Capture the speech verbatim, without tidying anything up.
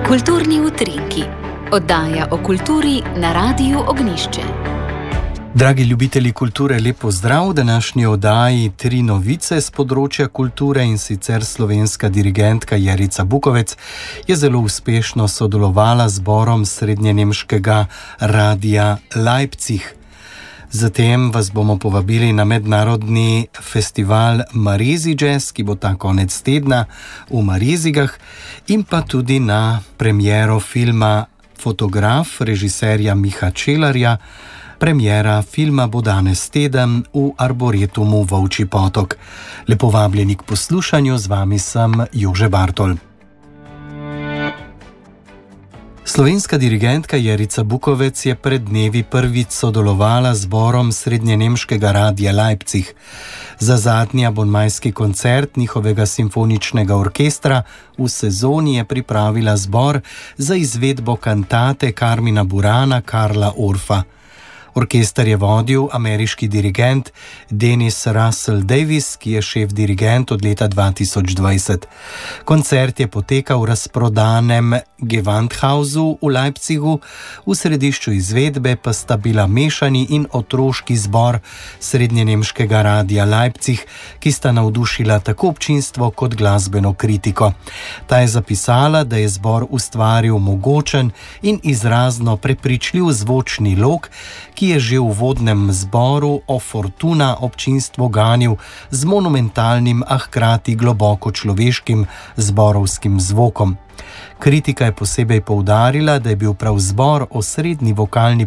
Kulturni utrinki, oddaja o kulturi na Radiu Ognjišče. Dragi ljubitelji kulture, lep pozdrav v današnji oddaji Tri novice z področja kulture, in sicer slovenska dirigentka Jerica Bukovec je zelo uspešno sodelovala z zborom srednjenemškega radia Leipzig. Zatem vas bomo povabili na mednarodni festival Marezi Jazz, ki bo ta konec tedna v Marezigah, in pa tudi na premiero filma Fotograf režiserja Miha Čelarja. Premiera filma bo danes teden v Arboretumu Volčji Potok. Lepo vabljeni k poslušanju, z vami sem Jože Bartol. Slovenska dirigentka Jerica Bukovec je pred dnevi prvič sodelovala z zborom srednjenemškega radia Leipzig. Za zadnji abonmajski koncert njihovega simfoničnega orkestra v sezoni je pripravila zbor za izvedbo kantate Carmina Burana Karla Orfa. Orkester je vodil ameriški dirigent Dennis Russell Davis, ki je šef dirigent od leta dva tisoč dvajset. Koncert je potekal v razprodanem Gewandhausu v Leipzigu, v središču izvedbe pa sta bila mešani in otroški zbor srednjenemškega radia Leipzig, ki sta navdušila tako občinstvo kot glasbeno kritiko. Ta je zapisala, da je zbor ustvaril mogočen in izrazno prepričljiv zvočni lok, ki je že v uvodnem zboru o Fortuna občinstvo ganil z monumentalnim, a hkrati globoko človeškim zborovskim zvokom. Kritika je posebej poudarila, da je bil prav zbor osrednji vokalni